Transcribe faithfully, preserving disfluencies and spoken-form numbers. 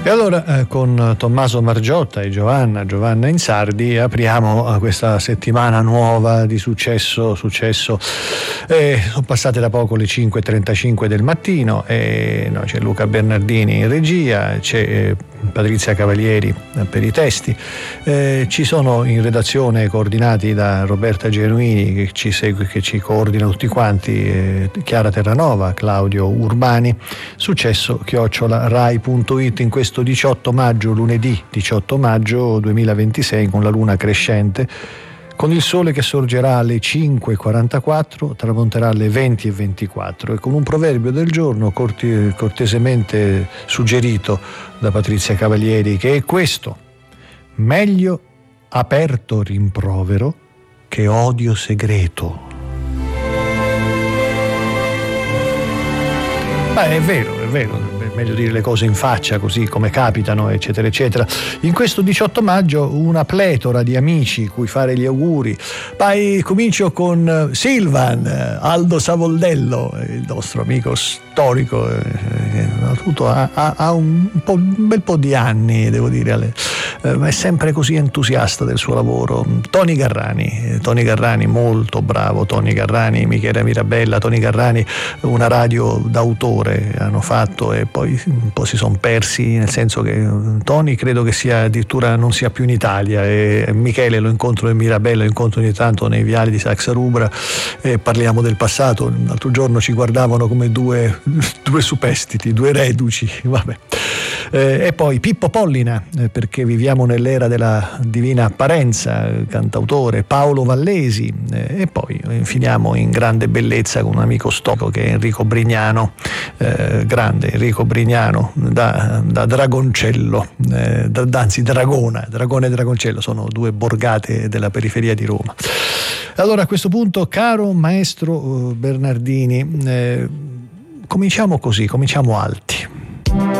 E allora eh, con Tommaso Margiotta e Giovanna, Giovanna Insardi, apriamo questa settimana nuova di successo, successo. Eh, sono passate da poco le cinque e trentacinque del mattino e no, c'è Luca Bernardini in regia, c'è eh, Patrizia Cavalieri eh, per i testi, eh, ci sono in redazione coordinati da Roberta Genuini che ci segue, che ci coordina tutti quanti, eh, Chiara Terranova, Claudio Urbani. Successo chiocciola rai punto it in questo diciotto maggio, lunedì diciotto maggio duemilaventisei, con la luna crescente, con il sole che sorgerà alle cinque e quarantaquattro, tramonterà alle venti e ventiquattro, e con un proverbio del giorno corti, cortesemente suggerito da Patrizia Cavalieri, che è questo: meglio aperto rimprovero che odio segreto. Beh, è vero, è vero, è meglio dire le cose in faccia, così come capitano, eccetera, eccetera. In questo diciotto maggio una pletora di amici cui fare gli auguri. Poi comincio con Silvan, Aldo Savoldello, il nostro amico storico, eh, ha, ha, ha un, po', un bel po' di anni, devo dire, eh, ma è sempre così entusiasta del suo lavoro. Tony Garrani, Tony Garrani, molto bravo Tony Garrani, Michele Mirabella, Tony Garrani, una radio d'autore hanno fatto e poi un po' si sono persi, nel senso che Tony credo che sia addirittura non sia più in Italia, e Michele lo incontro in Mirabella, lo incontro ogni tanto nei viali di Saxa Rubra e parliamo del passato. L'altro giorno ci guardavano come due, due superstiti, due reduci, vabbè. Eh, e poi Pippo Pollina, eh, perché viviamo nell'era della divina apparenza, cantautore, Paolo Vallesi, eh, e poi eh, finiamo in grande bellezza con un amico storico che è Enrico Brignano, eh, grande Enrico Brignano da, da Dragoncello, eh, da, anzi Dragona, Dragone e Dragoncello sono due borgate della periferia di Roma. Allora, a questo punto, caro maestro Bernardini, eh, cominciamo così, cominciamo alti.